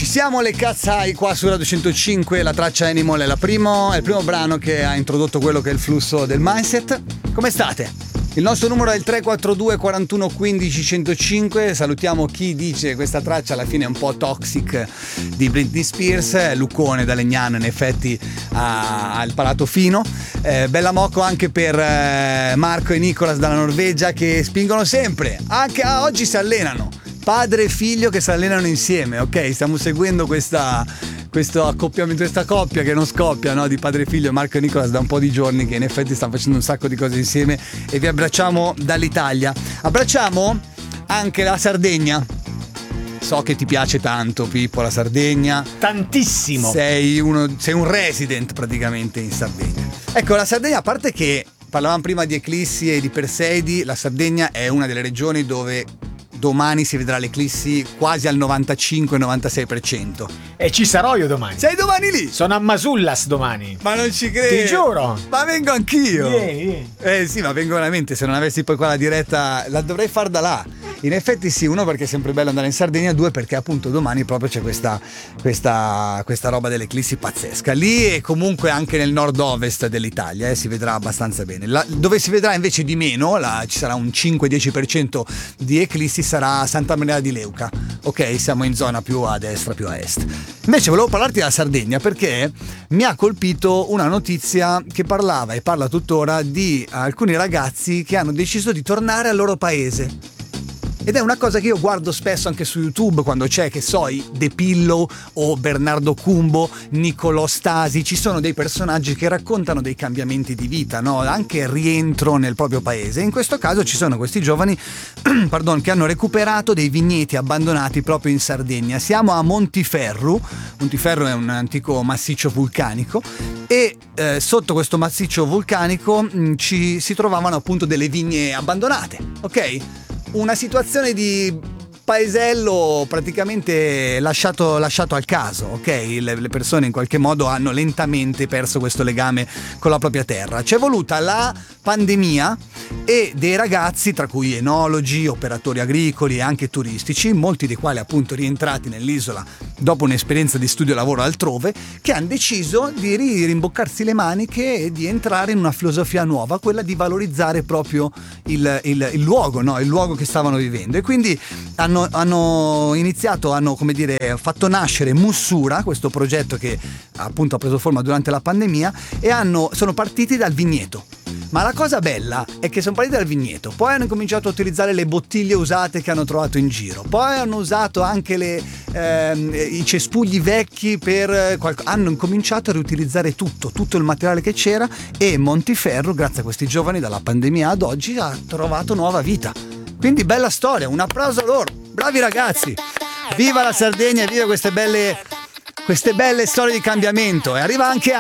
siamo, le Cazzai qua su Radio 105, la traccia Animal è il primo brano che ha introdotto quello che è il flusso del mindset. Come state? Il nostro numero è il 342 41 15 105. Salutiamo chi dice questa traccia alla fine è un po' toxic di Britney Spears. Luccone da Legnano in effetti ha il palato fino. Bella mocco anche per Marco e Nicolas dalla Norvegia, che spingono sempre, anche oggi si allenano, padre e figlio che si allenano insieme. Ok, stiamo seguendo questo accoppiamento, questa coppia che non scoppia, no? Di padre e figlio, Marco e Nicolas, da un po' di giorni, che in effetti stanno facendo un sacco di cose insieme, e vi abbracciamo dall'Italia. Abbracciamo anche la Sardegna. So che ti piace tanto, Pippo, la Sardegna. Tantissimo. Sei un resident praticamente in Sardegna. Ecco, la Sardegna, a parte che parlavamo prima di eclissi e di Perseidi, la Sardegna è una delle regioni dove domani si vedrà l'eclissi quasi al 95-96%. E ci sarò io domani. Sei domani lì? Sono a Masullas domani. Ma non ci credo. Ti giuro. Ma vengo anch'io. Vieni. Sì, ma vengo veramente. Se non avessi poi qua la diretta, la dovrei far da là. In effetti sì, uno perché è sempre bello andare in Sardegna, due perché appunto domani proprio c'è questa roba dell'eclissi pazzesca. Lì e comunque anche nel nord-ovest dell'Italia si vedrà abbastanza bene. Dove si vedrà invece di meno, ci sarà un 5-10% di eclissi, sarà Santa Maria di Leuca. Ok, siamo in zona più a destra, più a est. Invece volevo parlarti della Sardegna perché mi ha colpito una notizia che parlava e parla tuttora di alcuni ragazzi che hanno deciso di tornare al loro paese. Ed è una cosa che io guardo spesso anche su YouTube quando c'è, che so, i The Pillow o Bernardo Cumbo, Nicolò Stasi. Ci sono dei personaggi che raccontano dei cambiamenti di vita, no? Anche il rientro nel proprio paese. In questo caso ci sono questi giovani che hanno recuperato dei vigneti abbandonati proprio in Sardegna. Siamo a Montiferru. Montiferru è un antico massiccio vulcanico e sotto questo massiccio vulcanico si trovavano appunto delle vigne abbandonate, ok? Una situazione di paesello praticamente lasciato al caso, ok? Le persone in qualche modo hanno lentamente perso questo legame con la propria terra. C'è voluta la pandemia e dei ragazzi, tra cui enologi, operatori agricoli e anche turistici, molti dei quali appunto rientrati nell'isola dopo un'esperienza di studio e lavoro altrove, che hanno deciso di rimboccarsi le maniche e di entrare in una filosofia nuova, quella di valorizzare proprio il luogo, no? Il luogo che stavano vivendo. E quindi hanno iniziato, fatto nascere Mussura, questo progetto che appunto ha preso forma durante la pandemia, e sono partiti dal vigneto. Ma la cosa bella è che sono partiti dal vigneto, poi hanno cominciato a utilizzare le bottiglie usate che hanno trovato in giro, poi hanno usato anche i cespugli vecchi hanno incominciato a riutilizzare tutto il materiale che c'era, e Montiferru, grazie a questi giovani, dalla pandemia ad oggi ha trovato nuova vita. Quindi bella storia, un applauso a loro, bravi ragazzi, viva la Sardegna e viva queste belle storie di cambiamento. E arriva anche